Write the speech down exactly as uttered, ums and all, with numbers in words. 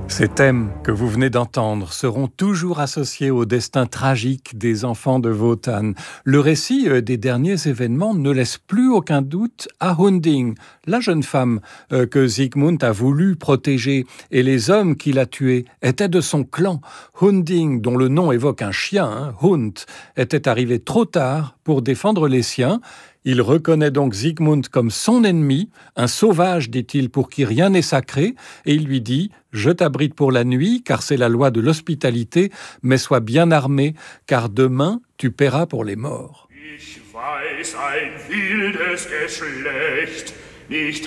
Ces thèmes que vous venez d'entendre seront toujours associés au destin tragique des enfants de Wotan. Le récit des derniers événements ne laisse plus aucun doute à Hunding, la jeune femme que Sigmund a voulu protéger, et les hommes qu'il a tués étaient de son clan. Hunding, dont le nom évoque un chien, hein, Hund, était arrivé trop tard pour défendre les siens. Il reconnaît donc Sigmund comme son ennemi, un sauvage, dit-il, pour qui rien n'est sacré, et il lui dit « Je t'abrite pour la nuit, car c'est la loi de l'hospitalité, mais sois bien armé, car demain, tu paieras pour les morts. » Ich weiß ein wildes Geschlecht, nicht